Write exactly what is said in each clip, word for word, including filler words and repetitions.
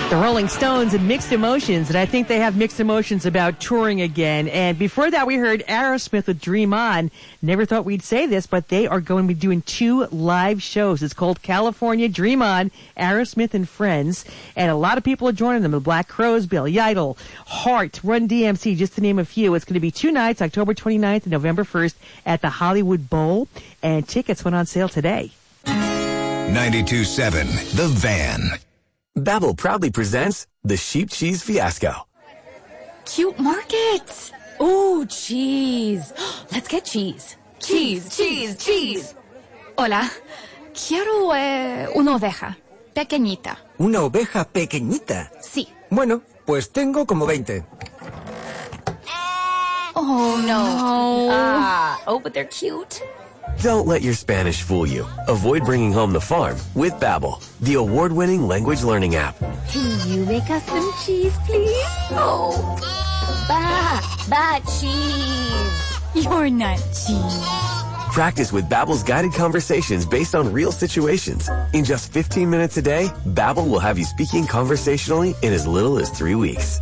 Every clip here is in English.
The Rolling Stones and Mixed Emotions, and I think they have mixed emotions about touring again. And before that, we heard Aerosmith with Dream On. Never thought we'd say this, but they are going to be doing two live shows. It's called California Dream On, Aerosmith and Friends. And a lot of people are joining them. The Black Crowes, Billy Idol, Heart, Run D M C, just to name a few. It's going to be two nights, October twenty-ninth and November first at the Hollywood Bowl. And tickets went on sale today. ninety-two point seven The Van. Babbel proudly presents the Sheep Cheese Fiasco. Cute markets. Ooh, cheese. Let's get cheese. Cheese, cheese, cheese. Hola. Quiero eh, una oveja. Pequeñita. ¿Una oveja pequeñita? Sí. Bueno, pues tengo como veinte. Oh, no. no. Ah, oh, but they're cute. Don't let your Spanish fool you. Avoid bringing home the farm with Babbel, the award-winning language learning app. Can you make us some cheese, please? Oh, ba, ba, cheese. You're not cheese. Practice with Babbel's guided conversations based on real situations. In just fifteen minutes a day, Babbel will have you speaking conversationally in as little as three weeks.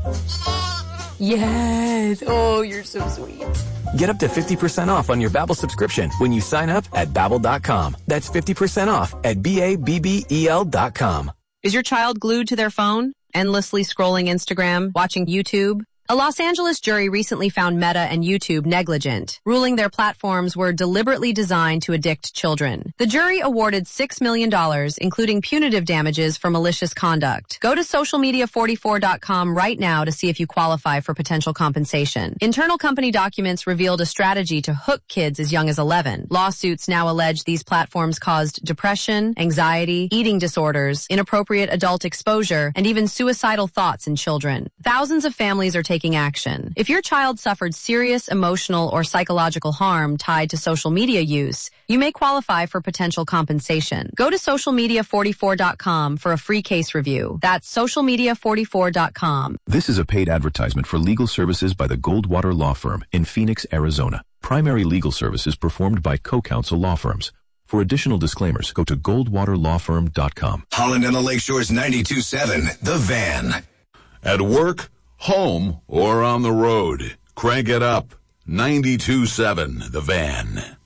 Yes. Oh, you're so sweet. Get up to fifty percent off on your Babbel subscription when you sign up at Babbel dot com. That's fifty percent off at B A B B E L dot com. Is your child glued to their phone, endlessly scrolling Instagram, watching YouTube? A Los Angeles jury recently found Meta and YouTube negligent, ruling their platforms were deliberately designed to addict children. The jury awarded six million dollars, including punitive damages for malicious conduct. Go to social media forty-four dot com right now to see if you qualify for potential compensation. Internal company documents revealed a strategy to hook kids as young as eleven. Lawsuits now allege these platforms caused depression, anxiety, eating disorders, inappropriate adult exposure, and even suicidal thoughts in children. Thousands of families are taking taking action. If your child suffered serious emotional or psychological harm tied to social media use, you may qualify for potential compensation. Go to social media forty-four dot com for a free case review. That's social media forty-four dot com. This is a paid advertisement for legal services by the Goldwater Law Firm in Phoenix, Arizona. Primary legal services performed by co-counsel law firms. For additional disclaimers, go to goldwater law firm dot com. Holland and the Lakeshore's ninety-two point seven The Van. At work, home, or on the road, crank it up. ninety-two point seven The Van.